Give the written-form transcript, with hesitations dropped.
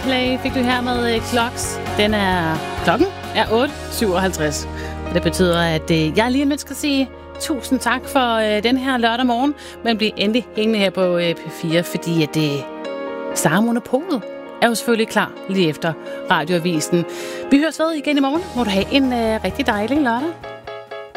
Coldplay fik du her med Clocks. Klokken er 8.57. Og det betyder, at jeg lige om skal sige tusind tak for den her lørdag morgen. Men bliv endelig hængende her på P4, fordi at Sara Monopolet er jo selvfølgelig klar lige efter radioavisen. Vi høres ved igen i morgen. Må du have en rigtig dejlig lørdag.